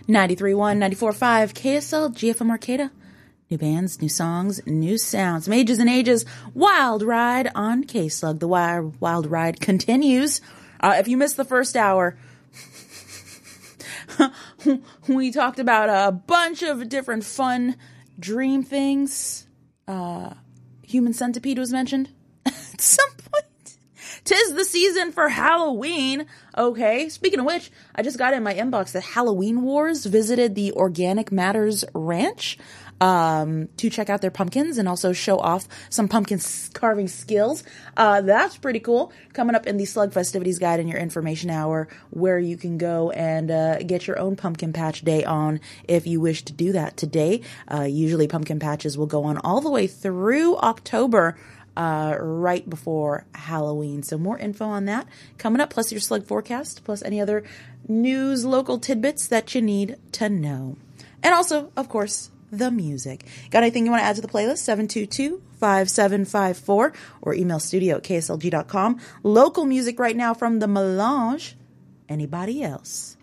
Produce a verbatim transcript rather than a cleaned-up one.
ninety-three point one, ninety-four point five, K S L, G F M Arcata. New bands, new songs, new sounds. Mages and Ages, Wild Ride on K-Slug. The wild, wild ride continues. Uh, if you missed the first hour, we talked about a bunch of different fun dream things. Uh, Human Centipede was mentioned at some point. 'Tis the season for Halloween. Okay, speaking of which, I just got in my inbox that Halloween Wars visited the Organic Matters Ranch um, to check out their pumpkins and also show off some pumpkin carving skills. Uh, that's pretty cool. Coming up in the Slug Festivities Guide in your information hour, where you can go and uh, get your own pumpkin patch day on if you wish to do that today. Uh, usually pumpkin patches will go on all the way through October, Uh, right before Halloween. So more info on that coming up, plus your slug forecast, plus any other news, local tidbits that you need to know. And also, of course, the music. Got anything you want to add to the playlist? seven two two, five seven five four or email studio at K S L G dot com. Local music right now from The Melange. Anybody else?